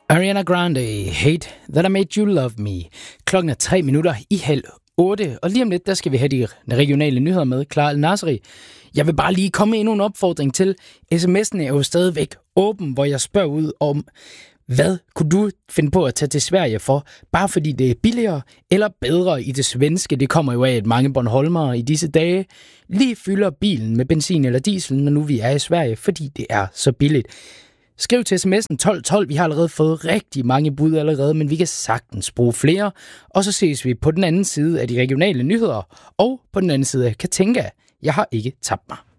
Ariana Grande, Hate That I Made You Love Me. Klokken er 7:03, og lige om lidt, der skal vi have de regionale nyheder med Clara El-Nasri. Jeg vil bare lige komme med endnu en opfordring til. SMS'en er jo stadigvæk åben, hvor jeg spørger ud om, hvad kunne du finde på at tage til Sverige for? Bare fordi det er billigere eller bedre i det svenske. Det kommer jo af, at mange bornholmere i disse dage lige fylder bilen med benzin eller diesel, når nu vi er i Sverige, fordi det er så billigt. Skriv til sms'en 1212. Vi har allerede fået rigtig mange bud allerede, men vi kan sagtens bruge flere. Og så ses vi på den anden side af de regionale nyheder og på den anden side af Katinka. Jeg har ikke tabt mig.